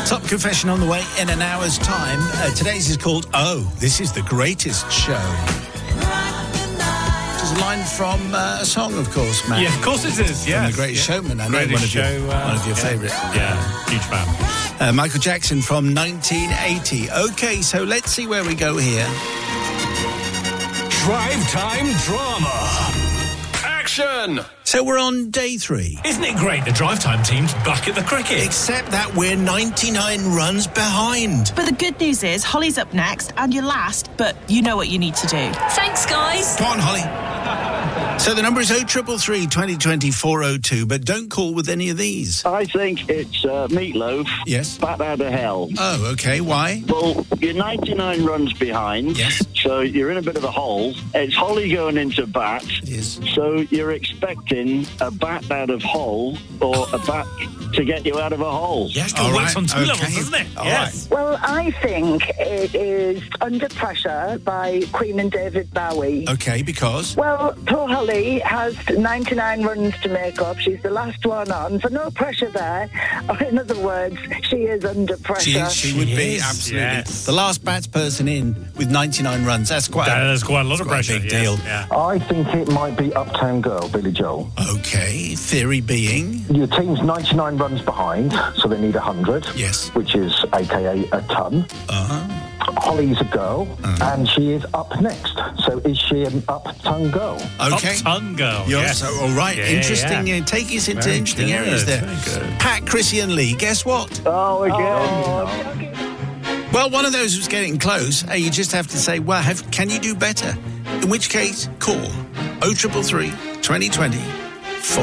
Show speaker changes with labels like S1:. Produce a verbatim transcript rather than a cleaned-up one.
S1: Top confession on the way in an hour's time. Uh, today's is called Oh, This Is the Greatest Show. Which is a line from uh, a song, of course, Matt.
S2: Yeah, of course it is, yeah.
S1: From The Greatest
S2: yeah.
S1: Showman. I know
S2: Greatest
S1: one of your,
S2: show, uh,
S1: one of your
S2: yeah.
S1: favourite.
S2: Yeah, huge fan.
S1: Uh, Michael Jackson from nineteen eighty. OK, so let's see where we go here.
S3: Drive Time Drama. Action!
S1: So we're on day three.
S2: Isn't it great the Drive Time team's back at the cricket?
S1: Except that we're ninety-nine runs behind.
S4: But the good news is Holly's up next and you're last, but you know what you need to do.
S5: Thanks, guys.
S1: Go on, Holly. So the number is oh triple three, twenty twenty, four oh two, but don't call with any of these.
S6: I think it's uh, Meatloaf.
S1: Yes.
S6: Bat Out of Hell.
S1: Oh, OK. Why?
S6: Well, you're ninety-nine runs behind.
S1: Yes.
S6: So you're in a bit of a hole. It's Holly going into bat.
S1: It is.
S6: So you're expecting a bat out of hole or a bat to get you out of a hole.
S2: Yes,
S1: All
S2: it
S1: right,
S2: works on two
S1: okay.
S2: levels, doesn't it?
S1: All
S2: yes.
S7: Well, I think it is Under Pressure by Queen and David Bowie.
S1: OK, because?
S7: Well, poor Holly has ninety-nine runs to make up. She's the last one on, so no pressure there. Or in other words, she is under pressure.
S1: She, she would
S2: She
S1: be,
S2: is,
S1: absolutely.
S2: yes.
S1: The last bats person in with ninety-nine runs. That's quite,
S2: That
S1: a,
S2: is quite a lot
S1: that's
S2: of
S1: quite
S2: pressure.
S1: a big
S2: yes,
S1: deal.
S2: Yeah.
S8: I think it might be Uptown Girl, Billy Joel.
S1: OK, theory being?
S8: Your team's ninety-nine runs behind, so they need one hundred.
S1: Yes.
S8: Which is a k a a ton.
S1: Uh-huh.
S8: Holly's a girl,
S1: Uh-huh.
S8: and she is up next. So is she an up-tongue girl?
S1: OK.
S2: Upton Girl.
S1: You're
S2: yes.
S1: so, all right,
S2: Yeah,
S1: interesting.
S2: yeah.
S1: Uh, take us into
S2: Very
S1: interesting
S2: good,
S1: areas there.
S2: very good.
S1: Pat, Chrissy and Lee, guess what?
S6: Oh, again.
S1: Well, one of those was getting close. Uh, you just have to say, well, have, can you do better? In which case, call oh triple three, twenty twenty,